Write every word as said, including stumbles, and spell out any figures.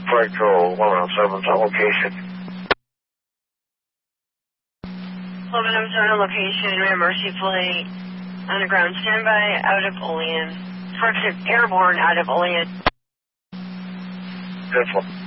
Flight Control one oh seven to location. eleven oh seven location, Mercy Flight, underground standby, out of Olean. Correction, airborne out of Olean. Good.